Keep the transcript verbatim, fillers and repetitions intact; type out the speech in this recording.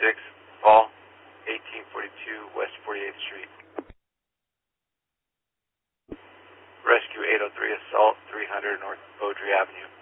six, Fall, eighteen forty-two West forty-eighth Street. Rescue eight oh three, Assault, three hundred North Beaudry Avenue.